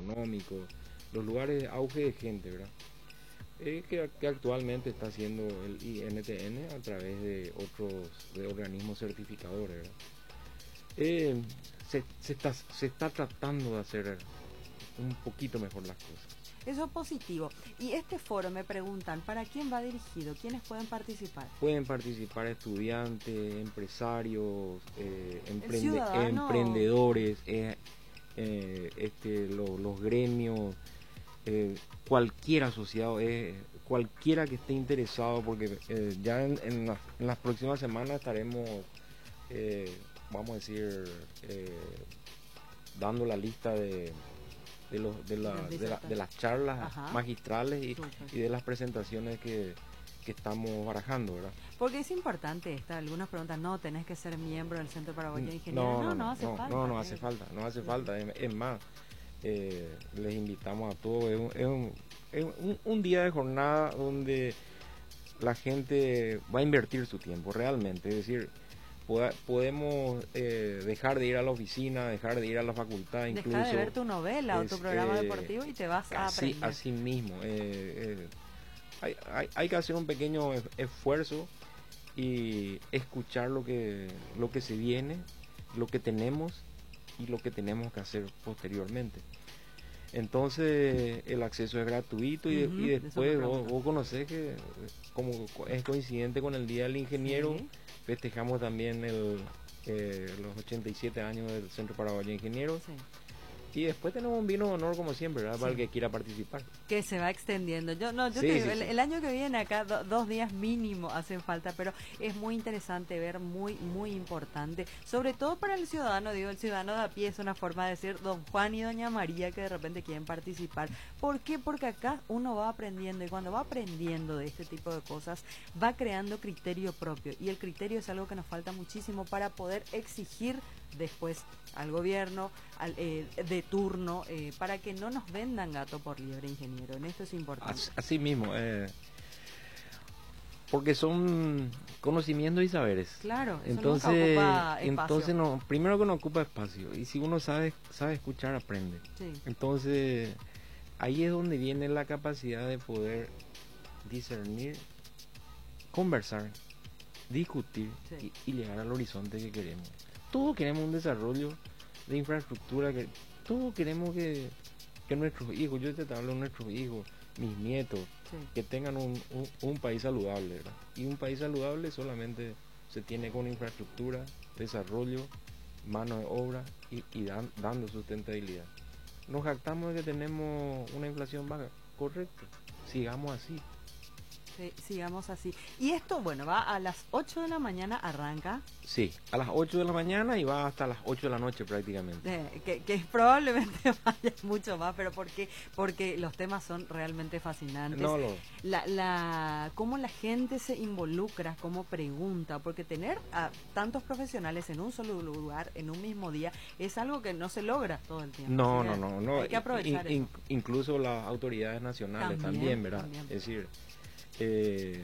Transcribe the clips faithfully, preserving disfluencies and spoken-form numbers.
gastronómicos, los lugares de auge de gente, ¿verdad? Eh, que, que actualmente está haciendo el I N T N a través de otros de organismos certificadores, ¿verdad? Eh, se, se, está, se está tratando de hacer un poquito mejor las cosas. Eso es positivo. Y este foro, me preguntan, ¿para quién va dirigido? ¿Quiénes pueden participar? Pueden participar estudiantes, empresarios, eh, emprende, ciudadano... emprendedores, eh, eh, este, lo, los gremios, eh, cualquier asociado, eh, cualquiera que esté interesado, porque eh, ya en, en, la, en las próximas semanas estaremos, eh, vamos a decir, eh, dando la lista de... De, los, de, la, de, la, de las charlas Ajá. magistrales y, y de las presentaciones que, que estamos barajando, ¿verdad? Porque es importante esta, algunas preguntan, no, tenés que ser miembro del Centro Paraguayo de Ingeniería. No, no, no, no, no hace no, falta. No, no hace falta, no hace falta. Es, es más, eh, les invitamos a todos. Es, un, es, un, es un, un día de jornada donde la gente va a invertir su tiempo, realmente. Es decir, podemos eh, dejar de ir a la oficina, dejar de ir a la facultad, incluso dejar de ver tu novela es, o tu programa eh, deportivo y te vas a así, aprender. Así mismo, eh, eh, hay, hay, hay que hacer un pequeño esfuerzo y escuchar lo que, lo que se viene, lo que tenemos y lo que tenemos que hacer posteriormente. Entonces el acceso es gratuito y, uh-huh, y después vos, vos conocés que como es coincidente con el Día del Ingeniero, sí. Festejamos también el, eh, los ochenta y siete años del Centro Paraguayo de Ingenieros. Sí. Y después tenemos un vino de honor como siempre, ¿verdad? Sí. Para el que quiera participar. Que se va extendiendo. Yo no, yo sí, te digo, sí, el, sí. el año que viene acá do, dos días mínimo hacen falta, pero es muy interesante ver, muy, muy importante, sobre todo para el ciudadano, digo, el ciudadano de a pie es una forma de decir don Juan y doña María que de repente quieren participar. ¿Por qué? Porque acá uno va aprendiendo y cuando va aprendiendo de este tipo de cosas va creando criterio propio y el criterio es algo que nos falta muchísimo para poder exigir después al gobierno al, eh, de turno eh, para que no nos vendan gato por liebre, ingeniero. En esto es importante. Así, así mismo, eh, porque son conocimientos y saberes. Claro, eso entonces, nunca ocupa entonces no, primero que no ocupa espacio y si uno sabe sabe escuchar aprende. Sí. Entonces ahí es donde viene la capacidad de poder discernir, conversar, discutir sí. y, y llegar al horizonte que queremos. Todos queremos un desarrollo de infraestructura, que todos queremos que, que nuestros hijos, yo te hablo de nuestros hijos, mis nietos, sí. que tengan un, un, un país saludable, ¿verdad? Y un país saludable solamente se tiene con infraestructura, desarrollo, mano de obra y, y dan, dando sustentabilidad. Nos jactamos de que tenemos una inflación baja, correcto, sigamos así. Sí, sigamos así. Y esto, bueno, va a las ocho de la mañana, arranca. Sí, a las ocho de la mañana y va hasta las ocho de la noche prácticamente. Eh, que, que probablemente vaya mucho más, pero porque porque los temas son realmente fascinantes. No, lo... la, la Cómo la gente se involucra, cómo pregunta, porque tener a tantos profesionales en un solo lugar, en un mismo día, es algo que no se logra todo el tiempo. No, no, no, no. Hay que aprovechar in, eso. In, incluso las autoridades nacionales también, también ¿verdad? También. Es decir... Eh,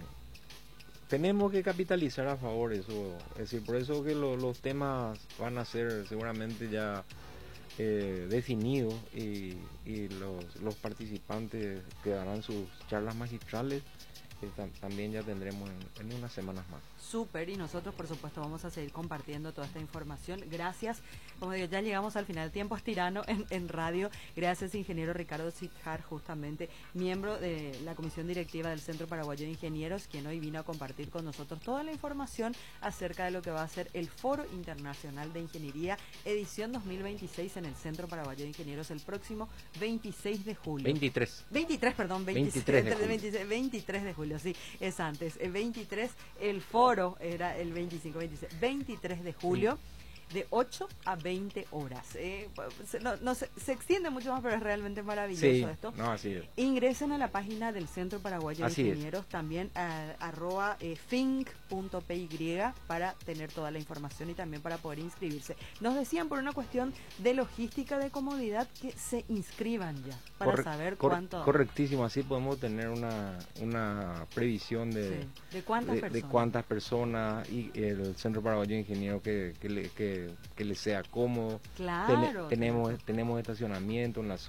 tenemos que capitalizar a favor eso, es decir, por eso que lo, los temas van a ser seguramente ya eh, definidos y, y los, los participantes que darán sus charlas magistrales que tam también ya tendremos en, en unas semanas más. Súper, y nosotros por supuesto vamos a seguir compartiendo toda esta información. Gracias, como digo, ya llegamos al final, el tiempo es tirano en, en radio. Gracias, ingeniero Ricardo Sitjar, justamente miembro de la comisión directiva del Centro Paraguayo de Ingenieros, quien hoy vino a compartir con nosotros toda la información acerca de lo que va a ser el Foro Internacional de Ingeniería, edición dos mil veintiséis en el Centro Paraguayo de Ingenieros el próximo veintiséis de julio. veintitrés. veintitrés, perdón, veintiséis, veintitrés de julio. veintiséis, veintitrés de julio, sí, es antes. El veintitrés, el foro era el veinticinco, veintiséis, veintitrés de julio, de ocho a veinte horas. Eh, no, no se, se extiende mucho más, pero es realmente maravilloso sí, esto. No, así es. Ingresen a la página del Centro Paraguayo así de Ingenieros, es. también a, arroba eh, finc punto py para tener toda la información y también para poder inscribirse. Nos decían por una cuestión de logística, de comodidad, que se inscriban ya para Corre saber cor cuánto. Correctísimo, así podemos tener una, una previsión de, sí. ¿De, cuántas de, personas? de cuántas personas y el Centro Paraguayo de Ingenieros que, que, le, que, que les sea cómodo. Claro. Ten, tenemos, tenemos estacionamiento en la zona.